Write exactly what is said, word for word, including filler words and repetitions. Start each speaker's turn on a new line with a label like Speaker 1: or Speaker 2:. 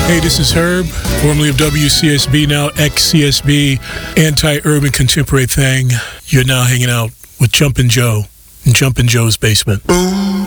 Speaker 1: Hey, this is Herb, formerly of W C S B, now ex-C S B, anti-urban contemporary thing. You're now hanging out with Jumpin' Joe in Jumpin' Joe's basement.
Speaker 2: Boom,